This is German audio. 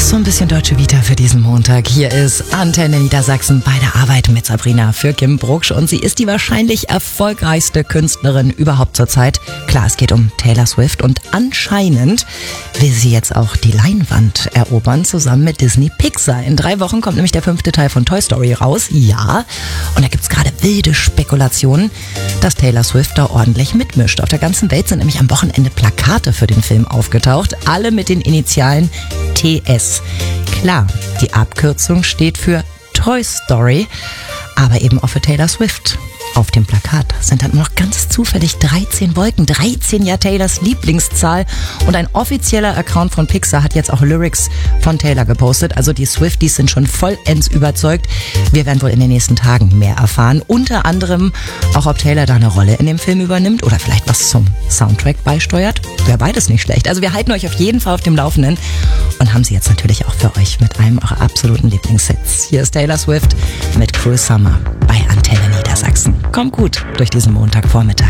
So ein bisschen deutsche Vita für diesen Montag. Hier ist Antenne Niedersachsen bei der Arbeit mit Sabrina für Kim Brugsch. Und sie ist die wahrscheinlich erfolgreichste Künstlerin überhaupt zurzeit. Klar, es geht um Taylor Swift und anscheinend will sie jetzt auch die Leinwand erobern, zusammen mit Disney Pixar. In 3 Wochen kommt nämlich der 5. Teil von Toy Story raus. Ja, und da gibt's gerade wilde Spekulationen, dass Taylor Swift da ordentlich mitmischt. Auf der ganzen Welt sind nämlich am Wochenende Plakate für den Film aufgetaucht. Alle mit den Initialen TS. Klar, die Abkürzung steht für Toy Story, aber eben auch für Taylor Swift. Auf dem Plakat sind dann noch ganz zufällig 13 Wolken. 13 ja Taylors Lieblingszahl. Und ein offizieller Account von Pixar hat jetzt auch Lyrics von Taylor gepostet. Also die Swifties sind schon vollends überzeugt. Wir werden wohl in den nächsten Tagen mehr erfahren. Unter anderem auch, ob Taylor da eine Rolle in dem Film übernimmt oder vielleicht was zum Soundtrack beisteuert. Wäre beides nicht schlecht. Also wir halten euch auf jeden Fall auf dem Laufenden und haben sie jetzt natürlich auch für euch mit einem eurer absoluten Lieblingshits. Hier ist Taylor Swift mit Cruel Summer bei Antenne Niedersachsen. Kommt gut durch diesen Montagvormittag.